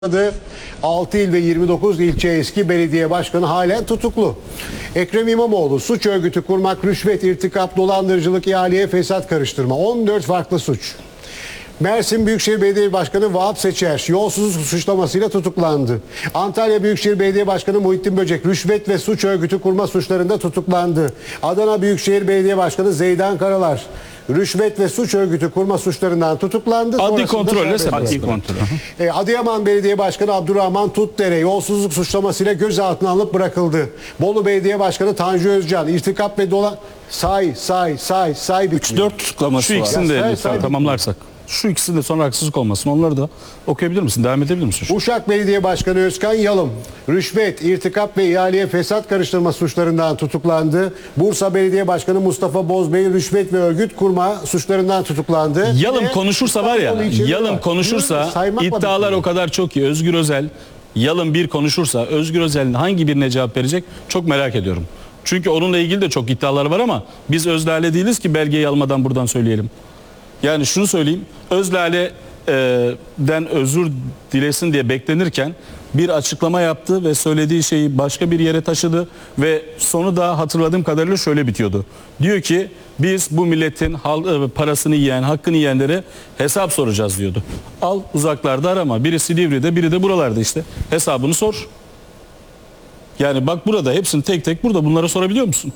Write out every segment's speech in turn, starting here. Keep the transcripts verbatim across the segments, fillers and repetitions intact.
altı il ve yirmi dokuz ilçe eski belediye başkanı halen tutuklu. Ekrem İmamoğlu suç örgütü kurmak, rüşvet, irtikap, dolandırıcılık, ihaleye fesat karıştırma. on dört farklı suç. Mersin Büyükşehir Belediye Başkanı Vahap Seçer yolsuzluk suçlamasıyla tutuklandı. Antalya Büyükşehir Belediye Başkanı Muhittin Böcek rüşvet ve suç örgütü kurma suçlarında tutuklandı. Adana Büyükşehir Belediye Başkanı Zeydan Karalar rüşvet ve suç örgütü kurma suçlarından tutuklandı. Adli kontrolle adli kontrol. E, Adıyaman Belediye Başkanı Abdurrahman Tutdere yolsuzluk suçlamasıyla gözaltına alınıp bırakıldı. Bolu Belediye Başkanı Tanju Özcan irtikap ve dolan say say say say üç dört tutuklaması Şu var. ikisini de Say, say, tamamlarsak. Şu ikisini de sonra haksızlık olmasın. Onları da okuyabilir misin? Devam edebilir misin? Uşak Belediye Başkanı Özkan Yalım rüşvet, irtikap ve ihaleye fesat karıştırma suçlarından tutuklandı. Bursa Belediye Başkanı Mustafa Bozbey rüşvet ve örgüt kurma suçlarından tutuklandı. Yalım konuşursa var ya, Yalım var. konuşursa iddialar o kadar çok ki Özgür Özel, Yalım bir konuşursa Özgür Özel'in hangi birine cevap verecek çok merak ediyorum. Çünkü onunla ilgili de çok iddialar var ama biz Özlale değiliz ki belgeyi almadan buradan söyleyelim. Yani şunu söyleyeyim, Özlale'den özür dilesin diye beklenirken bir açıklama yaptı ve söylediği şeyi başka bir yere taşıdı ve sonu da hatırladığım kadarıyla şöyle bitiyordu. Diyor ki biz bu milletin parasını yiyen, hakkını yiyenlere hesap soracağız diyordu. Al uzaklarda arama, biri Silivri'de, biri de buralarda işte, hesabını sor. Yani bak burada hepsini tek tek burada, bunlara sorabiliyor musun?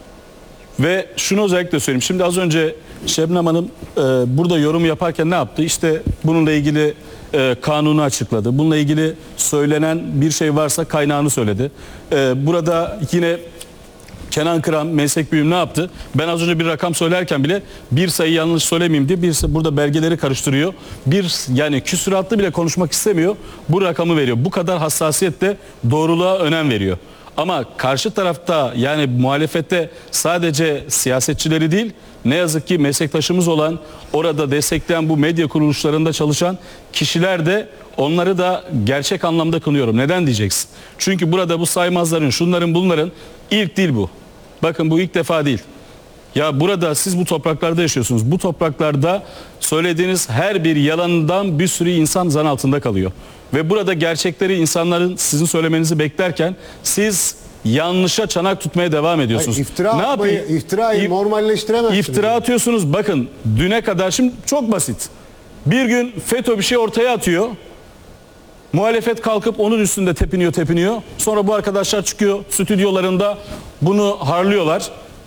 Ve şunu özellikle söyleyeyim. Şimdi az önce Şebnem Hanım e, burada yorum yaparken ne yaptı? İşte bununla ilgili e, kanunu açıkladı. Bununla ilgili söylenen bir şey varsa kaynağını söyledi. E, burada yine Kenan Kıran, meslek büyüğüm ne yaptı? Ben az önce bir rakam söylerken bile bir sayı yanlış söylemeyeyim diye bir burada belgeleri karıştırıyor. Bir yani küsuratlı bile konuşmak istemiyor. Bu rakamı veriyor. Bu kadar hassasiyetle doğruluğa önem veriyor. Ama karşı tarafta yani muhalefette sadece siyasetçileri değil, ne yazık ki meslektaşımız olan, orada destekleyen bu medya kuruluşlarında çalışan kişiler de, onları da gerçek anlamda kınıyorum. Neden diyeceksin? Çünkü burada bu saymazların, şunların bunların ilk değil bu. Bakın bu ilk defa değil. Ya burada siz bu topraklarda yaşıyorsunuz. Bu topraklarda söylediğiniz her bir yalandan bir sürü insan zan altında kalıyor. Ve burada gerçekleri insanların sizin söylemenizi beklerken siz yanlışa çanak tutmaya devam ediyorsunuz. Hayır, iftira ne atmayı, yapayım? iftirayı İf normalleştiremezsiniz. İftira atıyorsunuz. Bakın düne kadar, şimdi çok basit. Bir gün FETÖ bir şey ortaya atıyor. Muhalefet kalkıp onun üstünde tepiniyor tepiniyor. Sonra bu arkadaşlar çıkıyor stüdyolarında bunu harlıyorlar.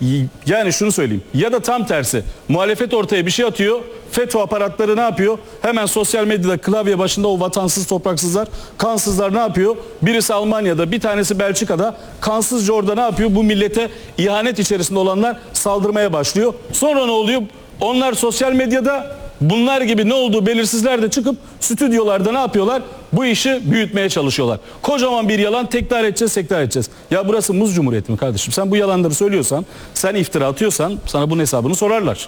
Yani şunu söyleyeyim, ya da tam tersi, muhalefet ortaya bir şey atıyor, FETÖ aparatları ne yapıyor? Hemen sosyal medyada klavye başında o vatansız topraksızlar, kansızlar ne yapıyor? Birisi Almanya'da, bir tanesi Belçika'da, kansızca orada ne yapıyor? Bu millete ihanet içerisinde olanlar saldırmaya başlıyor. Sonra ne oluyor? Onlar sosyal medyada bunlar gibi ne olduğu belirsizler de çıkıp stüdyolarda ne yapıyorlar? Bu işi büyütmeye çalışıyorlar. Kocaman bir yalan, tekrar edeceğiz, tekrar edeceğiz. Ya burası muz cumhuriyeti mi kardeşim? Sen bu yalanları söylüyorsan, sen iftira atıyorsan sana bunun hesabını sorarlar.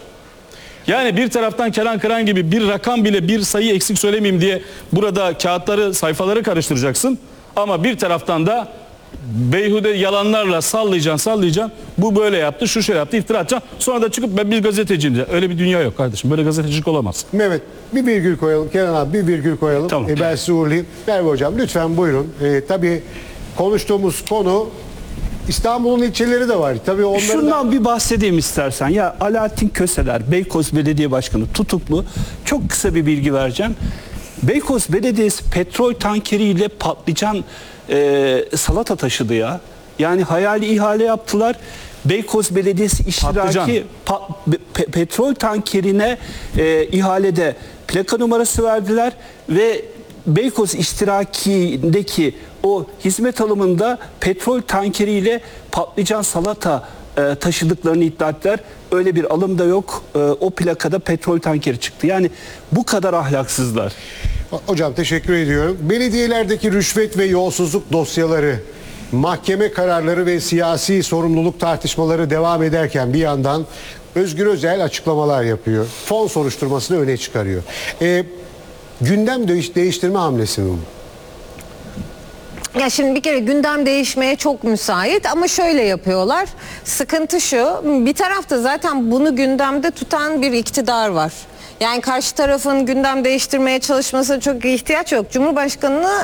Yani bir taraftan Kenan Kıran gibi bir rakam bile, bir sayı eksik söylemeyeyim diye burada kağıtları, sayfaları karıştıracaksın. Ama bir taraftan da beyhude yalanlarla sallayacaksın, sallayacaksın. Bu böyle yaptı, şu şey yaptı, iftira atacaksın. Sonra da çıkıp ben bir gazeteciyim diye. Öyle bir dünya yok kardeşim. Böyle gazetecilik olamaz. Mehmet bir virgül koyalım. Kenan abi bir virgül koyalım. Tamam. E, ben sizi uğurlayayım. Merve hocam lütfen buyurun. E, tabii konuştuğumuz konu İstanbul'un ilçeleri de var. Tabii onları Şundan da... bir bahsedeyim istersen. Ya Alaaddin Köseler, Beykoz Belediye Başkanı tutuklu. Çok kısa bir bilgi vereceğim. Beykoz Belediyesi petrol tankeriyle patlıcan e, salata taşıdı ya. Yani hayali ihale yaptılar. Beykoz Belediyesi iştiraki pa, pe, petrol tankerine e, ihalede plaka numarası verdiler ve Beykoz iştirakindeki o hizmet alımında petrol tankeriyle patlıcan salata e, taşıdıklarını iddia ettiler. Öyle bir alım da yok. E, o plakada petrol tankeri çıktı. Yani bu kadar ahlaksızlar. Hocam teşekkür ediyorum. Belediyelerdeki rüşvet ve yolsuzluk dosyaları, mahkeme kararları ve siyasi sorumluluk tartışmaları devam ederken bir yandan Özgür Özel açıklamalar yapıyor. Fon soruşturmasını öne çıkarıyor. E, gündem değiş değiştirme hamlesi mi bu? Ya şimdi bir kere gündem değişmeye çok müsait ama şöyle yapıyorlar. Sıkıntı şu, bir tarafta zaten bunu gündemde tutan bir iktidar var. Yani karşı tarafın gündem değiştirmeye çalışmasına çok ihtiyaç yok. Cumhurbaşkanını